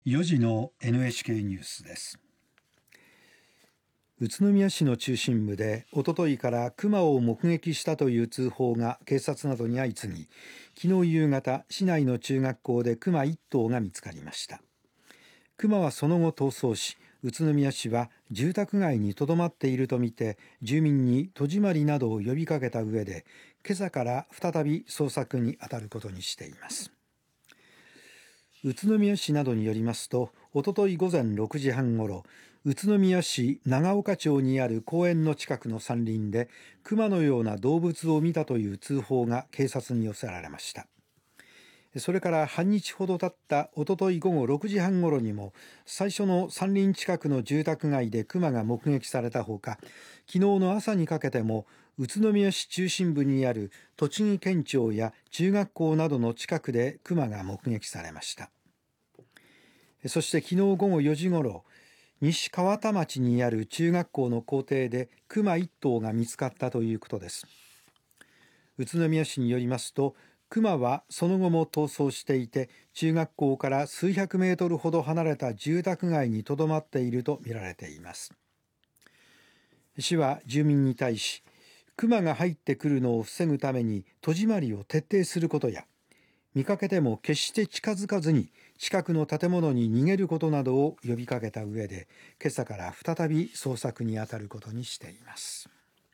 4時の NHK ニュースです。 宇都宮市の中心部でおとといからクマを目撃したという通報が警察などに相次ぎ、昨日夕方市内の中学校でクマ1頭が見つかりました。クマはその後逃走し、宇都宮市は住宅街にとどまっているとみて住民に戸締まりなどを呼びかけた上で、今朝から再び捜索に当たることにしています。宇都宮市などによりますと、おととい午前6時半ごろ、宇都宮市長岡町にある公園の近くの山林でクマのような動物を見たという通報が警察に寄せられました。それから半日ほど経ったおととい午後6時半ごろにも、最初の山林近くの住宅街でクマが目撃されたほか、昨日の朝にかけても宇都宮市中心部にある栃木県庁や中学校などの近くでクマが目撃されました。そして昨日午後4時ごろ、西川田町にある中学校の校庭でクマ1頭が見つかったということです。宇都宮市によりますと、クマはその後も逃走していて、中学校から数百メートルほど離れた住宅街にとどまっているとみられています。市は住民に対し、クマが入ってくるのを防ぐために戸締まりを徹底することや、見かけても決して近づかずに近くの建物に逃げることなどを呼びかけた上で、今朝から再び捜索に当たることにしています。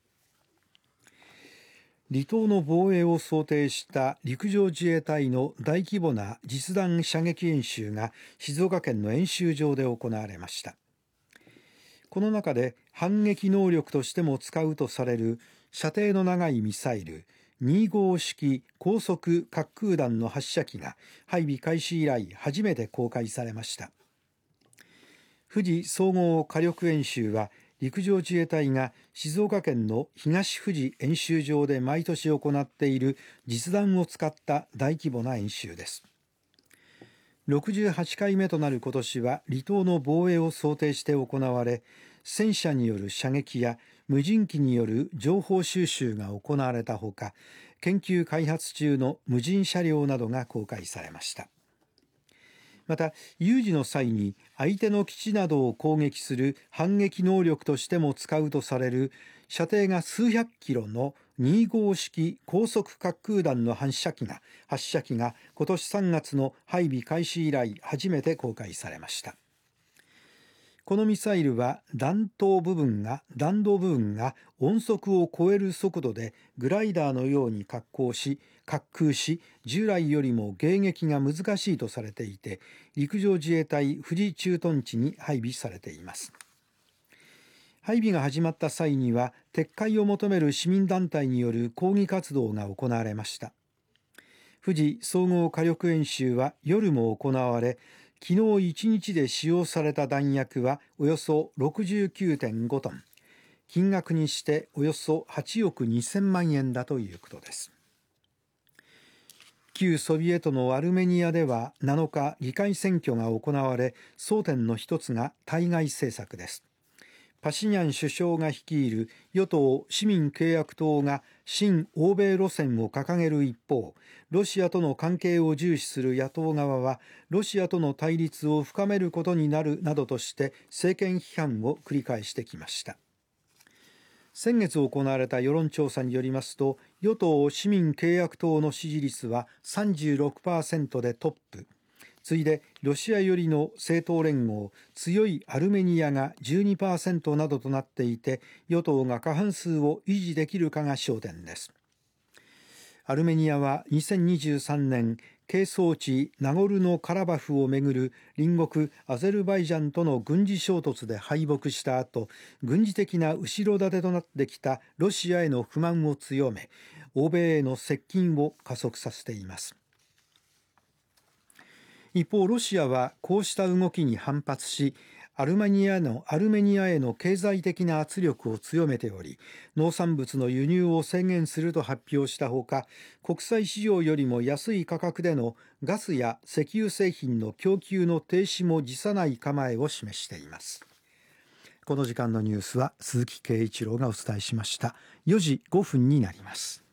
離島の防衛を想定した陸上自衛隊の大規模な実弾射撃演習が静岡県の演習場で行われました。この中で反撃能力としても使うとされる射程の長いミサイル2号式高速滑空弾の発射機が配備開始以来初めて公開されました。富士総合火力演習は陸上自衛隊が静岡県の東富士演習場で毎年行っている実弾を使った大規模な演習です。68回目となる今年は離島の防衛を想定して行われ、戦車による射撃や無人機による情報収集が行われたほか、研究開発中の無人車両などが公開されました。また有事の際に相手の基地などを攻撃する反撃能力としても使うとされる射程が数百キロの2号式高速滑空弾の発射機が今年3月の配備開始以来初めて公開されました。このミサイルは弾道部分が音速を超える速度でグライダーのように滑空し、従来よりも迎撃が難しいとされていて、陸上自衛隊富士駐屯地に配備されています。配備が始まった際には撤回を求める市民団体による抗議活動が行われました。富士総合火力演習は夜も行われ、昨日1日で使用された弾薬はおよそ 69.5 トン、金額にしておよそ8億2000万円だということです。旧ソビエトのアルメニアでは7日議会選挙が行われ、争点の一つが対外政策です。パシニャン首相が率いる与党市民契約党が親欧米路線を掲げる一方、ロシアとの関係を重視する野党側はロシアとの対立を深めることになるなどとして政権批判を繰り返してきました。先月行われた世論調査によりますと、与党市民契約党の支持率は 36% でトップ、次いでロシア寄りの政党連合強いアルメニアが 12% などとなっていて、与党が過半数を維持できるかが焦点です。アルメニアは2023年係争地ナゴルノカラバフをめぐる隣国アゼルバイジャンとの軍事衝突で敗北した後、軍事的な後ろ盾となってきたロシアへの不満を強め、欧米への接近を加速させています。一方、ロシアはこうした動きに反発し、アルメニアへの経済的な圧力を強めており、農産物の輸入を制限すると発表したほか、国際市場よりも安い価格でのガスや石油製品の供給の停止も辞さない構えを示しています。この時間のニュースは鈴木圭一郎がお伝えしました。4時5分になります。